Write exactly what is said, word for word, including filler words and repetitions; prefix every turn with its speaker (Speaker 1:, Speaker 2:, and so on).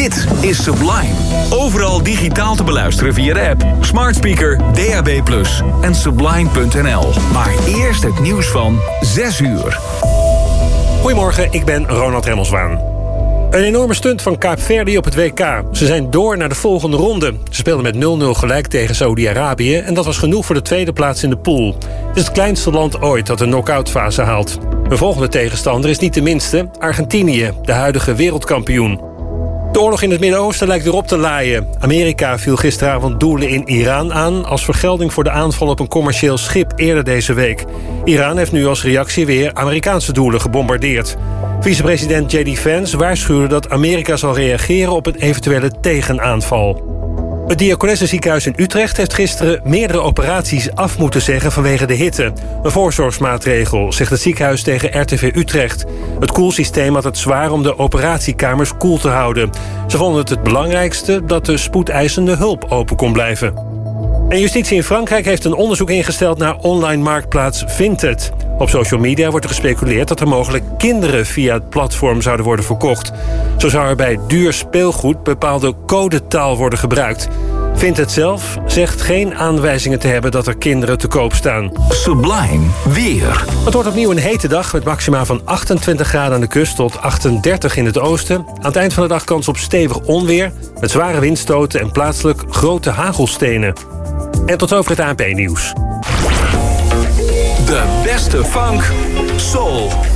Speaker 1: Dit is Sublime. Overal digitaal te beluisteren via de app, smart speaker, D A B plus en sublime punt n l. Maar eerst het nieuws van zes uur.
Speaker 2: Goedemorgen, ik ben Ronald Remmelswaan. Een enorme stunt van Kaapverdi op het W K. Ze zijn door naar de volgende ronde. Ze speelden met nul nul gelijk tegen Saudi-Arabië en dat was genoeg voor de tweede plaats in de pool. Het is het kleinste land ooit dat de knock-outfase haalt. Hun volgende tegenstander is niet de minste, Argentinië, de huidige wereldkampioen. De oorlog in het Midden-Oosten lijkt erop te laaien. Amerika viel gisteravond doelen in Iran aan als vergelding voor de aanval op een commercieel schip eerder deze week. Iran heeft nu als reactie weer Amerikaanse doelen gebombardeerd. Vicepresident J D Vance waarschuwde dat Amerika zal reageren op een eventuele tegenaanval. Het Diakonessenziekenhuis in Utrecht heeft gisteren meerdere operaties af moeten zeggen vanwege de hitte. Een voorzorgsmaatregel, zegt het ziekenhuis tegen R T V Utrecht. Het koelsysteem had het zwaar om de operatiekamers koel te houden. Ze vonden het het belangrijkste dat de spoedeisende hulp open kon blijven. En justitie in Frankrijk heeft een onderzoek ingesteld naar online marktplaats Vinted. Op social media wordt er gespeculeerd dat er mogelijk kinderen via het platform zouden worden verkocht. Zo zou er bij duur speelgoed bepaalde codetaal worden gebruikt. Vinted zelf zegt geen aanwijzingen te hebben dat er kinderen te koop staan.
Speaker 1: Sublime weer.
Speaker 2: Het wordt opnieuw een hete dag met maxima van achtentwintig graden aan de kust tot achtendertig in het oosten. Aan het eind van de dag kans op stevig onweer met zware windstoten en plaatselijk grote hagelstenen. En tot over het A N P-nieuws.
Speaker 1: De beste funk, soul